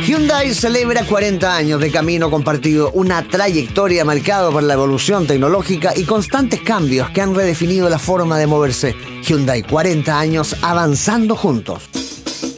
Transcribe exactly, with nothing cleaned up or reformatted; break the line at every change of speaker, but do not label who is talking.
Hyundai celebra cuarenta años de camino compartido, una trayectoria marcada por la evolución tecnológica y constantes cambios que han redefinido la forma de moverse. Hyundai, cuarenta años avanzando juntos.